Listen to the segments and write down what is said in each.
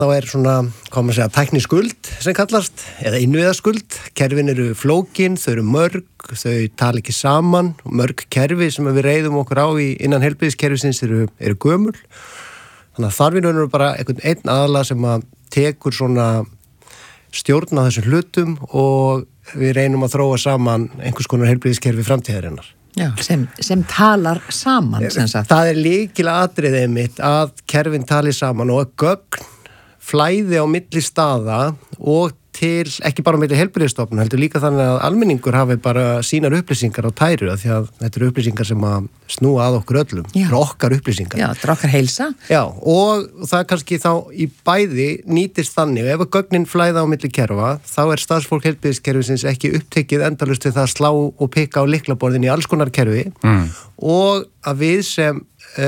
þá svona, hvað maður segja, tækniskuld sem kallast, eða innviðaskuld. Kerfin eru flókin, þau eru mörg, þau tala ekki saman. Mörg kerfi sem við reiðum okkur á innan heilbrigðiskerfisins eru gömul. Þannig að þarfinu eru bara einn aðala sem að tekur svona stjórn á þessum hlutum og við reynum að þróa saman einhvers konar heilbrigðiskerfi framtíðarinnar. Já, sem talar saman, sem sagt. Það lykilatriðið mitt að kerfin tali saman og að gögn flæði á milli staða og til, ekki bara á milli heilbrigðisstofnunar, heldur líka þannig að almenningur hafi bara sínar upplýsingar á tæru, af því að þetta eru upplýsingar sem að snúa að okkur öllum, okkar upplýsingar. Já, þetta okkar heilsa. Já, og það kannski þá í bæði nýtist þannig, ef að gögnin flæða á milli kerfa, þá starfsfólk heilbrigðiskerfisins ekki upptekið endalaust við það að slá og pikka á lyklaborðin í alls konar kerfi og að við sem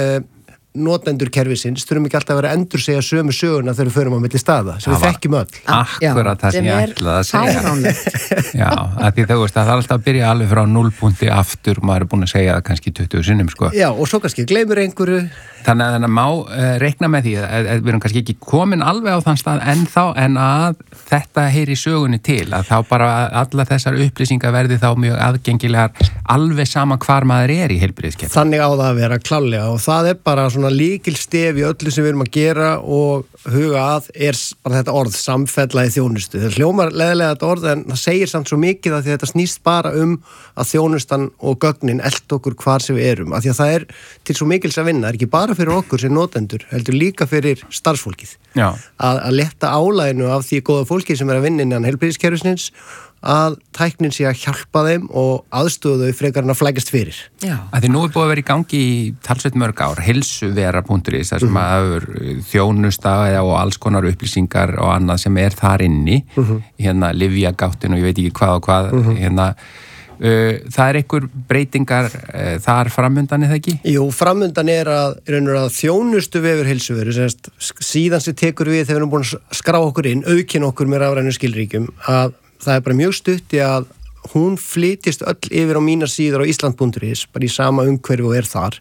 notendur kerfisins þurfum ekki alltaf að vera að endursegja sömu söguna þegar við förum á milli staða sem við þekkjum öll. Akkurat það sem ég ætlaði að segja. Fáránlegt. Já, að því það er alltaf að byrja alveg frá 0 punkti aftur, maður búin að segja það kannski 20 sinnum, sko. Já, og svo kannski gleymur einhverju. Þannig að má reikna með því að við erum kannski ekki komin alveg á þann stað en að þetta heyri sögunni til, að þá bara alla þessar upplýsingar verði þá mjög aðgengilegar alveg sama hvar maður í heilbrigðiskerfinu. Þannig á það að vera klárlega og það bara svona lykilstef í öllu sem við erum að gera og huga að bara þetta orð, samfellaði þjónustu. Það hljómar leiðilega þetta orð en það segir samt svo mikið að því að þetta snýst bara að þjónustan og gögnin elta okkur hvar sem við erum. Af því að það til svo mikils að vinna, ekki bara fyrir okkur sem notendur, heldur líka fyrir starfsfólkið. Já. Að letta álaginu af því góða fólki sem að vinna innan heilbrigðiskerfisins, að tæknin sé að hjálpa þeim og aðstoða þau frekar en að flækjast fyrir. Já. Að því nú búið að vera í gangi í talsveit mörg ár, heilsuvera.is, þar sem að þjónusta og alls konar upplýsingar og annað sem þar inni, hérna lyfjagáttin og ég veit ekki hvað og hvað, það einhver breytingar þar framundan það ekki? Jú, framundan að þjónustu vefur heilsuveru, síðan sem tekur við þegar við erum búin að skrá okkur inn, aukin okkur með rafrænu skilríkjum, að það bara mjög stutt í að hún flytjist öll yfir á mínar síður á Ísland.is, bara í sama umhverfi og þar.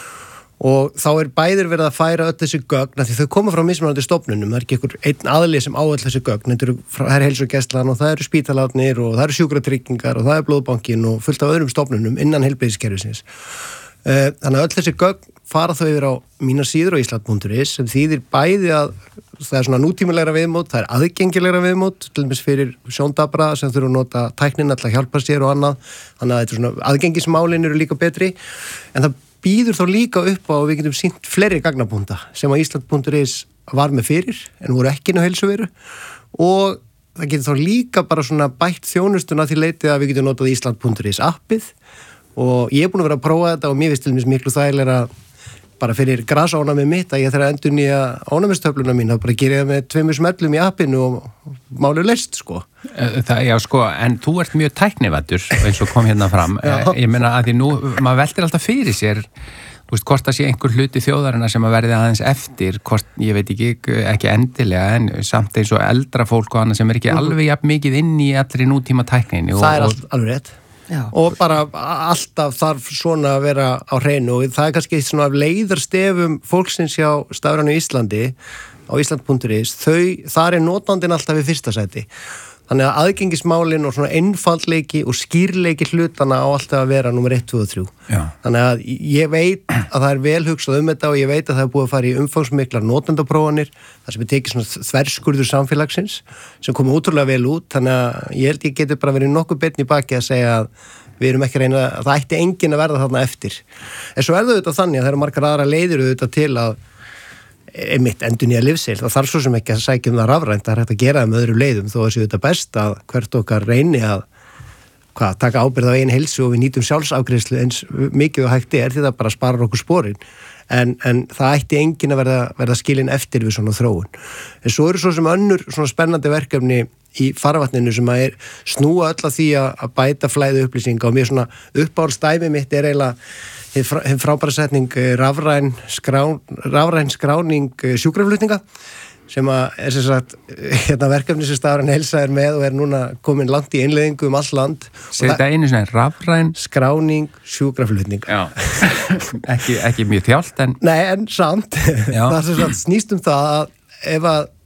Og þá bæðir verið að færa öll þessi gögn, því þau koma frá mismunandi stofnunum, það ekki einhver einn aðli sem á öll þessi gögn, það heilsugæslan og það eru spítalarnir og það eru sjúkratryggingar og það blóðbankin og fullt af öðrum stofnunum innan heilbrigðiskerfisins. Þannig að öll þessi gögn fara þau yfir á mínar síður á Ísland.is sem þýðir bæði að það svona nútímalegra viðmót, það aðgengilegra viðmót, til dæmis fyrir sjóndabra sem þurfa að nota tæknina til að hjálpa sér og annað, þannig að þetta svona aðgengismálin eru líka betri, en það býður þá líka upp á að við getum sýnt fleiri gagnabúnda sem að Ísland.is var með fyrir en voru ekki inn á heilsuveru og það getur þá líka bara svona bætt þjónustuna því leitið að við getum notað Ísland.is appið og ég búin að vera að prófa þetta og mér finnst til dæmis miklu þægilega bara fyrir grasónamið mitt að ég þarf að endurnýja ónæmistöfluna mín, þá bara gerir ég það með 2 smellum í appinu og málið leist, sko. Já, sko, en þú ert mjög tæknivæddur eins og kom hérna fram. Ég meina að því nú, maður veltir alltaf fyrir sér, þú veist, hvort það sé einhver hluti þjóðarinnar sem að verði aðeins eftir, hvort, ég veit ekki endilega, en samt eins og eldra fólk og annað sem ekki alveg jafn mikið inn í allri nútíma tækninni. Það alveg rétt. Já. Og bara alltaf þarf svona að vera á hreinu og það kannski svona leiðarstefum fólksins hjá Stafrænu Íslandi á Ísland.is, þar notandinn alltaf í fyrsta sæti. Þannig að aðgengismálin og svona einfaldleiki og skýrleiki hlutana á alltaf að vera nummer 1, 2 og 3. Já. Þannig að ég veit að það vel hugsað þetta og ég veit að það búið að fara í umfangsmiklar notendaprófanir, það sem tekið svona þverskurður samfélagsins sem komið útrúlega vel út, þannig að ég held ég geti bara verið nokkuð betn í baki að segja að við erum ekki að reyna, að það ætti enginn að verða þarna eftir. En svo þetta þannig að það eru margar aðra leiðir þetta til að einmitt endurnýja lyfseðil, það þarf svo sem ekki að sækja það rafrænt, það hægt að gera það með öðrum leiðum þó að séu þetta best að hvert okkar reyni að taka ábyrgð á eigin heilsu og við nýtum sjálfsafgreiðslu eins mikið og hægt því það bara sparar okkur sporin en það ætti enginn að verða skilin eftir við svona þróun. En svo eru svo sem önnur svona spennandi verkefni í farvatninu sem að snúa öll að því að bæta flæði upplýsinga og mér svona uppáhaldsdæmi mitt eiginlega hinn frábæra setning rafræn skráning sjúkraflutninga sem að sem sagt verkefni sem Stafræn Heilsa með og núna komin langt í innleiðingu all land. Segð þetta einu svona rafræn skráning sjúkraflutninga. Já, ekki mjög þjált en... Nei, en samt. Það sem sagt snýst það að ef að